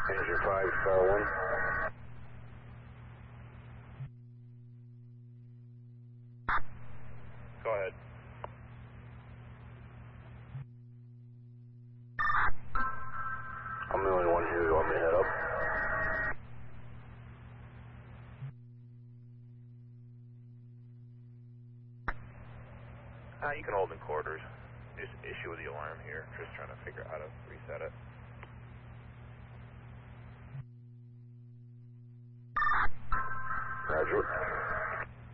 Engine 5, Star 1. Go ahead. I'm the only one here. You want me to head up? You can hold in quarters. There's an issue with the alarm here. Just trying to figure out how to reset it. Roger.